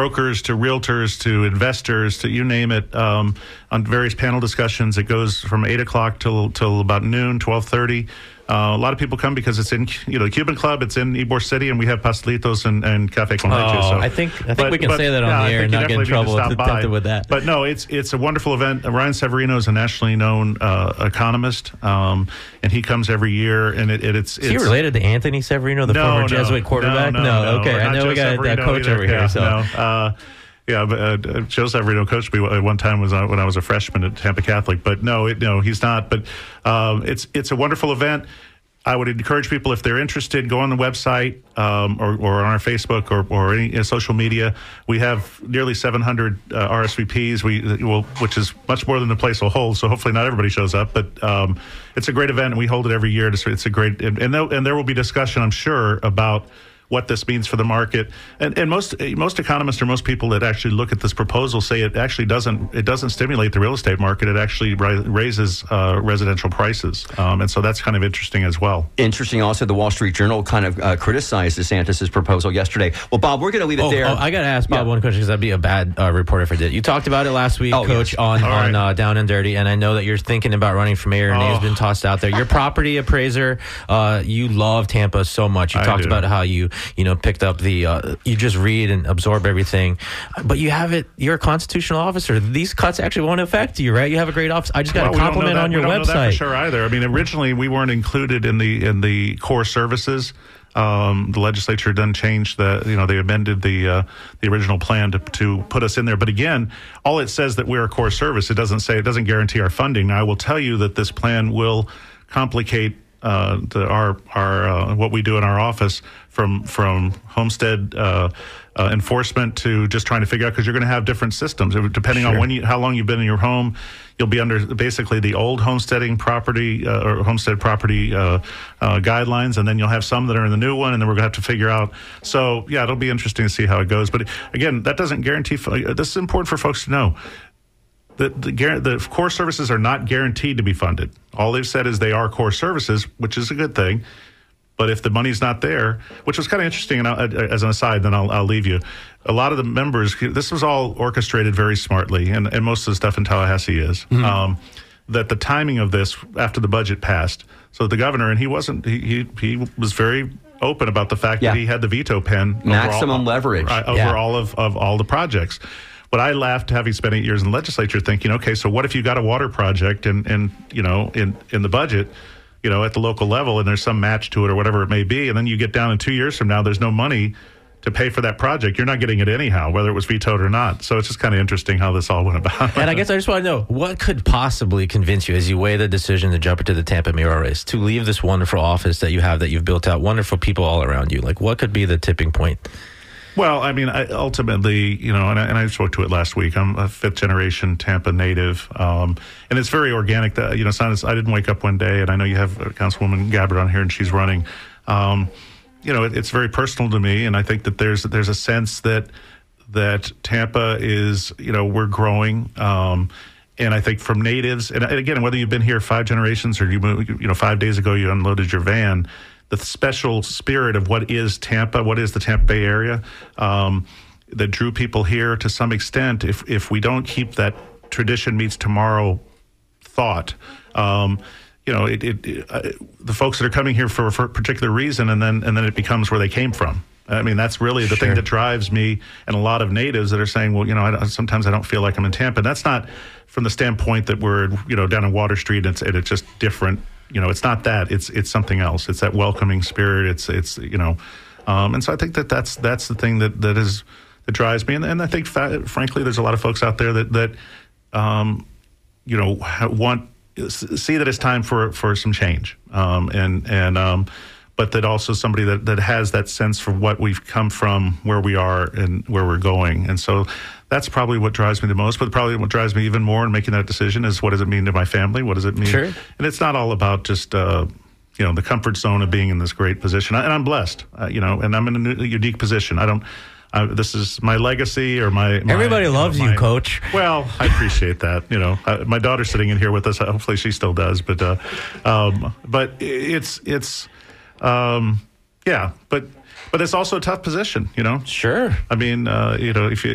brokers to realtors to investors to you name it, on various panel discussions. It goes from 8 o'clock till about noon, 12:30. A lot of people come because it's in the Cuban Club. It's in Ybor City, and we have pastelitos and Café con Leche. So I think we can say that on the air and not get in trouble with that. But no, it's a wonderful event. Ryan Severino is a nationally known economist, and he comes every year. And it's is he related to Anthony Severino, the former Jesuit quarterback? No. Okay, I know we got that coach over here. So. No. But Joe Severino coached me at one time when I was a freshman at Tampa Catholic. But no, he's not. But it's a wonderful event. I would encourage people, if they're interested, go on the website or on our Facebook or any social media. We have nearly 700 RSVPs, which is much more than the place will hold. So hopefully not everybody shows up. But it's a great event, and we hold it every year. It's a great, and there will be discussion, I'm sure, about what this means for the market, and most economists or most people that actually look at this proposal say it actually doesn't stimulate the real estate market. It actually raises residential prices, and so that's kind of interesting as well. Interesting. Also, the Wall Street Journal kind of criticized DeSantis' proposal yesterday. Well, Bob, we're going to leave it there. I got to ask Bob one question because I'd be a bad reporter if I did. You talked about it last week, Coach, yes. on Down and Dirty, and I know that you're thinking about running for mayor. Your name's been tossed out there. You're a property appraiser. You love Tampa so much. You talked about how you picked up you just read and absorb everything, but you're a constitutional officer. These cuts actually won't affect you, right? You have a great office. I just got a compliment on your website. We don't know that for sure either. I mean, originally we weren't included in the core services. The legislature done changed they amended the original plan to put us in there. But again, all it says that we're a core service. It doesn't guarantee our funding. Now, I will tell you that this plan will complicate our what we do in our office, from homestead enforcement to just trying to figure out, because you're going to have different systems depending on how long you've been in your home. You'll be under basically the old homesteading property or homestead property guidelines, and then you'll have some that are in the new one, and then we're going to have to figure out. So yeah, it'll be interesting to see how it goes. But again, that doesn't guarantee. This is important for folks to know. The core services are not guaranteed to be funded. All they've said is they are core services, which is a good thing. But if the money's not there, which was kind of interesting, and as an aside, then I'll leave you. A lot of the members, this was all orchestrated very smartly, and most of the stuff in Tallahassee is, that the timing of this after the budget passed. So the governor, and he was very open about the fact that he had the veto pen. Maximum leverage. Over all of all the projects. But I laughed, having spent 8 years in the legislature, thinking, okay, so what if you got a water project in the budget, at the local level, and there's some match to it or whatever it may be, and then you get down in 2 years from now, there's no money to pay for that project. You're not getting it anyhow, whether it was vetoed or not. So it's just kind of interesting how this all went about. And I guess I just want to know, what could possibly convince you, as you weigh the decision to jump into the Tampa mayoral race, to leave this wonderful office that you have, that you've built out, wonderful people all around you? Like, what could be the tipping point? Well, I mean, ultimately, and I spoke to it last week. I'm a fifth-generation Tampa native, and it's very organic. That I didn't wake up one day, and I know you have Councilwoman Gabbard on here, and she's running. It's very personal to me, and I think that there's a sense that Tampa is, we're growing. And I think from natives, and again, whether you've been here 5 generations or you moved, 5 days ago you unloaded your van. The special spirit of what is Tampa, what is the Tampa Bay area, that drew people here to some extent. If we don't keep that tradition meets tomorrow thought, the folks that are coming here for a particular reason, and then it becomes where they came from. I mean, that's really the thing that drives me, and a lot of natives that are saying, well, sometimes I don't feel like I'm in Tampa. And that's not from the standpoint that we're, down in Water Street and it's just different. It's not that. It's something else. It's that welcoming spirit. It's and so I think that's the thing that drives me. And I think, frankly, there's a lot of folks out there that see that it's time for some change. But that also somebody that has that sense for what we've come from, where we are, and where we're going. And so that's probably what drives me the most. But probably what drives me even more in making that decision is, what does it mean to my family? What does it mean? Sure. And it's not all about just, the comfort zone of being in this great position. And I'm blessed, and I'm in a unique position. This is my legacy, or my everybody loves you, Coach. Well, I appreciate that. My daughter's sitting in here with us. Hopefully she still does. But it's but it's also a tough position, Sure. I mean, if you